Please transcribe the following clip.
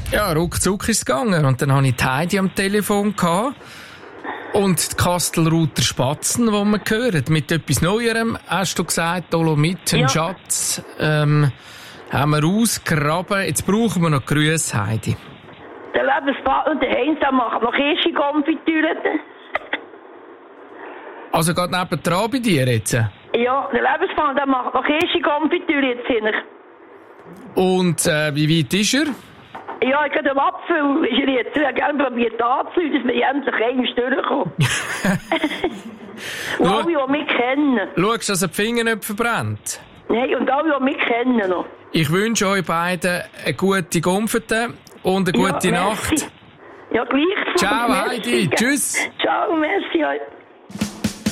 Ja, ruckzuck ist es gegangen. Und dann hatte ich die Heidi am Telefon gehabt. Und die Kastelruther Spatzen, die wir hören, mit etwas Neuerem, hast du gesagt, Dolomiten, Schatz, haben wir ausgegraben. Jetzt brauchen wir noch Grüße, Heidi. Der Lebenspartner, der Heinz, der macht noch Kirsche-Konfitüre. Also geht nebendran bei dir jetzt? Ja, der Lebenspartner, der macht noch Kirsche-Konfitüre jetzt hin. Und wie weit ist er? Ja, ich kann am Apfel, ist er jetzt. Ich habe gerne probiert anzuhören, dass wir endlich einmal durchkommen. Und alle, die mich kennen. Schaust du, dass er die Finger nicht verbrennt? Nein, und alle, die mich kennen noch. Ich wünsche euch beiden eine gute Gumpfete und eine gute Nacht. Ja, gleichfalls. Ciao, Heidi. Tschüss. Ciao, merci.